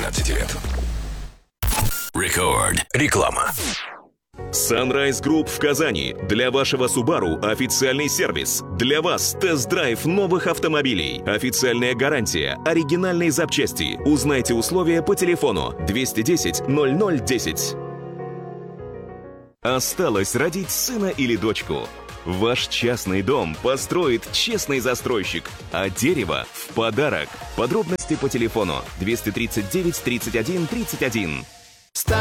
16 лет. Рекорд. Реклама. Sunrise Group в Казани. Для вашего Subaru официальный сервис. Для вас тест-драйв новых автомобилей. Официальная гарантия. Оригинальные запчасти. Узнайте условия по телефону 210 0010. Осталось родить сына или дочку. Ваш частный дом построит честный застройщик, а дерево в подарок. Подробности по телефону 239 31 31.